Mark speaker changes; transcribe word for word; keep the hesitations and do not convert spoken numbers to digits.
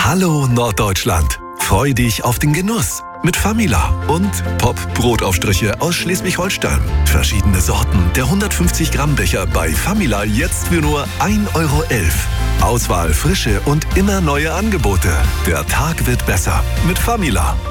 Speaker 1: Hallo Norddeutschland. Freu dich auf den Genuss mit Famila und Pop Brotaufstriche aus Schleswig-Holstein. Verschiedene Sorten der hundertfünfzig Gramm Becher bei Famila jetzt für nur ein Euro elf. Auswahl, Frische und immer neue Angebote. Der Tag wird besser mit Famila.